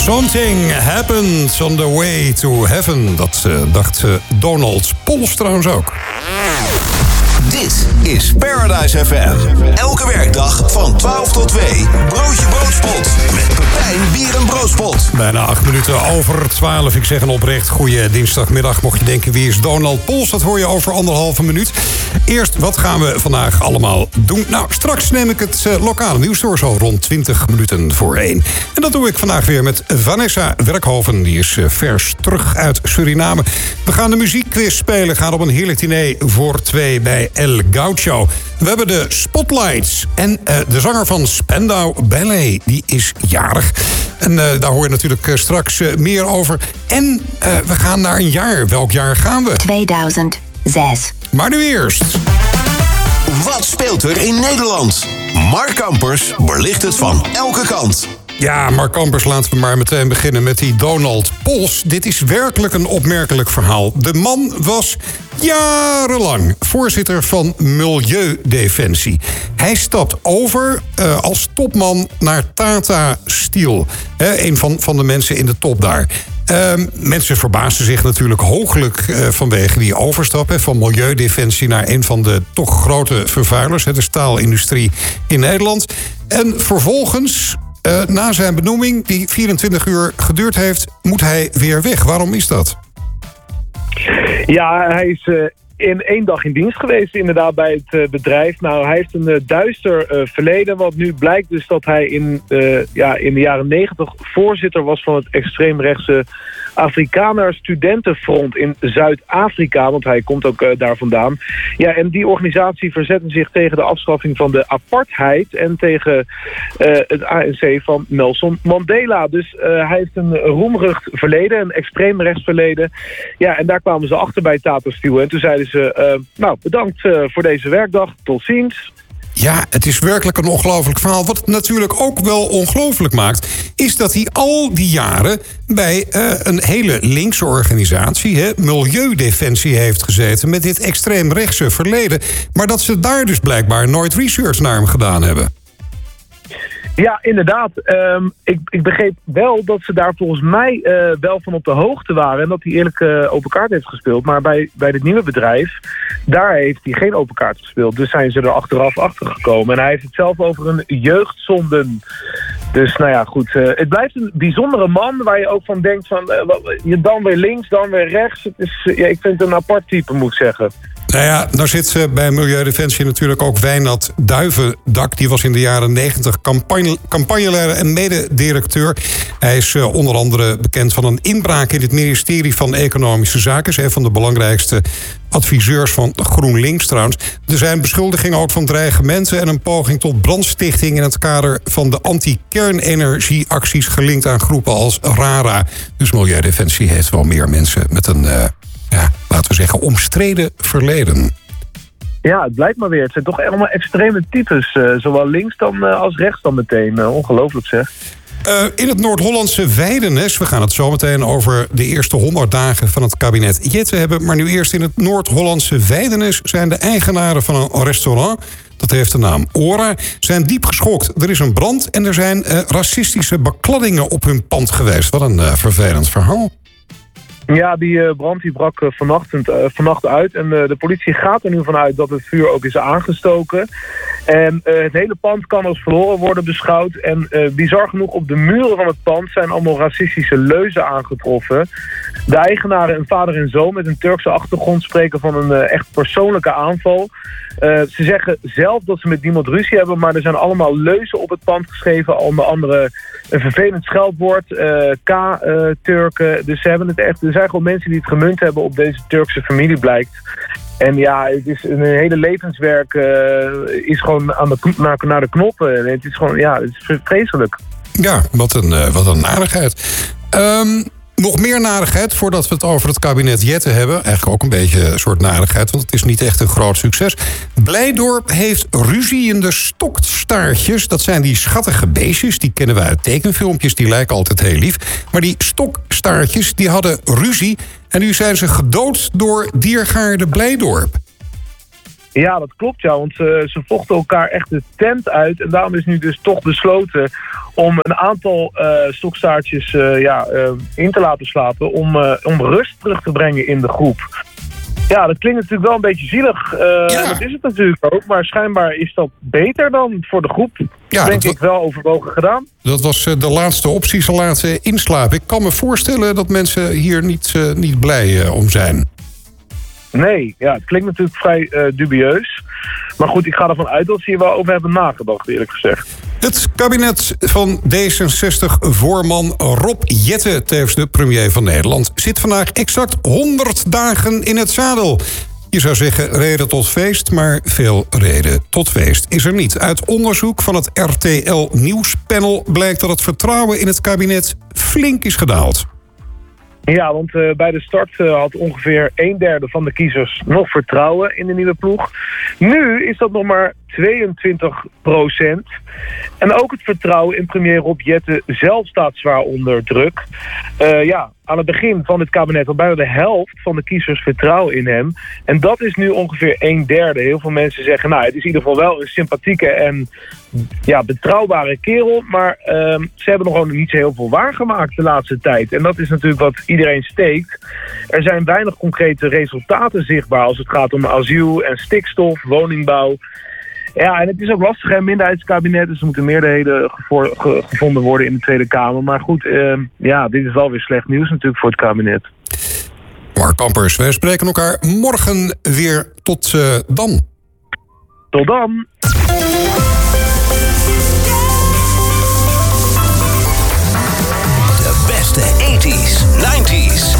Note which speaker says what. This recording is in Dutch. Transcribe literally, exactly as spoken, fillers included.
Speaker 1: Something happens on the way to heaven. Dat uh, dacht uh, Donald Pols trouwens ook.
Speaker 2: Dit is Paradise F M. Elke werkdag van twaalf tot twee. Broodje Broodspot. Met Pepijn Bier en Broodspot.
Speaker 1: Bijna acht minuten over twaalf. Ik zeg een oprecht goede dinsdagmiddag. Mocht je denken, wie is Donald Pols? Dat hoor je over anderhalve minuut. Eerst, wat gaan we vandaag allemaal doen? Nou, straks neem ik het uh, lokale nieuws door, zo rond twintig minuten voor één. En dat doe ik vandaag weer met Vanessa Werkhoven. Die is uh, vers terug uit Suriname. We gaan de muziekquiz spelen. Gaan op een heerlijk diner voor twee bij El Gaucho. We hebben de Spotlights. En uh, de zanger van Spandau Ballet, die is jarig. En uh, daar hoor je natuurlijk uh, straks uh, meer over. En uh, we gaan naar een jaar. Welk jaar gaan we?
Speaker 3: tweeduizend zes.
Speaker 1: Maar nu eerst.
Speaker 2: Wat speelt er in Nederland? Mark Kampers belicht het van elke kant.
Speaker 1: Ja, Mark Kampers, laten we maar meteen beginnen met die Donald Pols. Dit is werkelijk een opmerkelijk verhaal. De man was jarenlang voorzitter van Milieudefensie. Hij stapt over uh, als topman naar Tata Steel. He, een van, van de mensen in de top daar. Uh, mensen verbaasden zich natuurlijk hooglijk uh, vanwege die overstap hè, van Milieudefensie naar een van de toch grote vervuilers, hè, de staalindustrie in Nederland. En vervolgens, uh, na zijn benoeming, die vierentwintig uur geduurd heeft, moet hij weer weg. Waarom is dat?
Speaker 4: Ja, hij is uh, in één dag in dienst geweest inderdaad bij het uh, bedrijf. Nou, hij heeft een uh, duister uh, verleden, want nu blijkt dus dat hij in, uh, ja, in de jaren negentig voorzitter was van het extreemrechtse Afrikaner Studentenfront in Zuid-Afrika, want hij komt ook uh, daar vandaan. Ja, en die organisatie verzette zich tegen de afschaffing van de apartheid en tegen uh, het A N C van Nelson Mandela. Dus uh, hij heeft een roemrucht verleden, een extreem rechtsverleden. Ja, en daar kwamen ze achter bij Tata Steel. En toen zeiden ze, uh, nou, bedankt uh, voor deze werkdag, tot ziens.
Speaker 1: Ja, het is werkelijk een ongelooflijk verhaal. Wat het natuurlijk ook wel ongelooflijk maakt, is dat hij al die jaren bij uh, een hele linkse organisatie, hè, Milieudefensie, heeft gezeten met dit extreemrechtse verleden. Maar dat ze daar dus blijkbaar nooit research naar hem gedaan hebben.
Speaker 4: Ja, inderdaad. Um, ik, ik begreep wel dat ze daar volgens mij uh, wel van op de hoogte waren en dat hij eerlijk uh, open kaart heeft gespeeld. Maar bij, bij dit nieuwe bedrijf, daar heeft hij geen open kaart gespeeld. Dus zijn ze er achteraf achter gekomen. En hij heeft het zelf over een jeugdzonden. Dus nou ja, goed. Uh, het blijft een bijzondere man waar je ook van denkt van, uh, je dan weer links, dan weer rechts. Het is, uh, ja, ik vind het een apart type, moet ik zeggen.
Speaker 1: Nou ja, daar zit uh, bij Milieudefensie natuurlijk ook Wijnand Duivendak. Die was in de jaren negentig campagne, campagneleider en mededirecteur. Hij is uh, onder andere bekend van een inbraak in het ministerie van Economische Zaken. Een van de belangrijkste adviseurs van GroenLinks trouwens. Er zijn beschuldigingen ook van dreigementen en een poging tot brandstichting in het kader van de anti-kernenergieacties gelinkt aan groepen als RARA. Dus Milieudefensie heeft wel meer mensen met een, uh, ja, laten we zeggen, omstreden verleden.
Speaker 4: Ja, het blijkt maar weer. Het zijn toch allemaal extreme types. Uh, zowel links dan uh, als rechts dan meteen. Uh, ongelooflijk zeg.
Speaker 1: Uh, in het Noord-Hollandse Weidenes, we gaan het zo meteen over de eerste honderd dagen van het kabinet Jette hebben. Maar nu eerst in het Noord-Hollandse Weidenes zijn de eigenaren van een restaurant, dat heeft de naam Ora, zijn diep geschokt. Er is een brand en er zijn uh, racistische bekladdingen op hun pand geweest. Wat een uh, vervelend verhaal.
Speaker 4: Ja, die uh, brand die brak uh, vannacht, uh, vannacht uit. En uh, de politie gaat er nu vanuit dat het vuur ook is aangestoken. En uh, het hele pand kan als verloren worden beschouwd. En uh, bizar genoeg, op de muren van het pand zijn allemaal racistische leuzen aangetroffen. De eigenaren, een vader en zoon met een Turkse achtergrond, spreken van een uh, echt persoonlijke aanval. Uh, ze zeggen zelf dat ze met niemand ruzie hebben, maar er zijn allemaal leuzen op het pand geschreven. Onder andere een vervelend scheldwoord, uh, K-Turken. Uh, dus ze hebben het echt, er zijn gewoon mensen die het gemunt hebben op deze Turkse familie, blijkt. En ja, het is een hele levenswerk uh, is gewoon aan de, naar, naar de knoppen. En het is gewoon, ja, het is vreselijk.
Speaker 1: Ja, wat een, uh, wat een narigheid. Um... Nog meer narigheid, voordat we het over het kabinet Jette hebben. Eigenlijk ook een beetje een soort narigheid, want het is niet echt een groot succes. Blijdorp heeft ruziende stokstaartjes. Dat zijn die schattige beestjes, die kennen we uit tekenfilmpjes. Die lijken altijd heel lief. Maar die stokstaartjes, die hadden ruzie. En nu zijn ze gedood door Diergaarde Blijdorp.
Speaker 4: Ja, dat klopt, ja. Want uh, ze vochten elkaar echt de tent uit. En daarom is nu dus toch besloten om een aantal uh, stokstaartjes uh, ja, uh, in te laten slapen. Om, uh, om rust terug te brengen in de groep. Ja, dat klinkt natuurlijk wel een beetje zielig. Uh, ja. Dat is het natuurlijk ook. Maar schijnbaar is dat beter dan voor de groep. Ja, denk ik wel overwogen gedaan.
Speaker 1: Dat was uh, de laatste optie. Ze laten inslapen. Ik kan me voorstellen dat mensen hier niet, uh, niet blij uh, om zijn.
Speaker 4: Nee, ja, het klinkt natuurlijk vrij uh, dubieus. Maar goed, ik ga ervan uit dat ze hier wel over hebben nagedacht, eerlijk gezegd.
Speaker 1: Het kabinet van D zesenzestig-voorman Rob Jetten, tevens de premier van Nederland, zit vandaag exact honderd dagen in het zadel. Je zou zeggen reden tot feest, maar veel reden tot feest is er niet. Uit onderzoek van het R T L Nieuwspanel blijkt dat het vertrouwen in het kabinet flink is gedaald.
Speaker 4: Ja, want uh, bij de start uh, had ongeveer een derde van de kiezers nog vertrouwen in de nieuwe ploeg. Nu is dat nog maar tweeëntwintig procent. En ook het vertrouwen in premier Rob Jetten zelf staat zwaar onder druk. Uh, ja, aan het begin van dit kabinet had bijna de helft van de kiezers vertrouwen in hem. En dat is nu ongeveer een derde. Heel veel mensen zeggen, nou, het is in ieder geval wel een sympathieke en ja, betrouwbare kerel. Maar uh, ze hebben nog gewoon niet zo heel veel waargemaakt de laatste tijd. En dat is natuurlijk wat iedereen steekt. Er zijn weinig concrete resultaten zichtbaar als het gaat om asiel en stikstof, woningbouw. Ja, en het is ook lastig, hè, minderheidskabinet, dus er moeten meerderheden gevo- ge- gevonden worden in de Tweede Kamer. Maar goed, uh, ja, dit is wel weer slecht nieuws natuurlijk voor het kabinet.
Speaker 1: Mark Kampers, wij spreken elkaar morgen weer. Tot uh, dan.
Speaker 4: Tot dan.
Speaker 2: De beste tachtiger, negentiger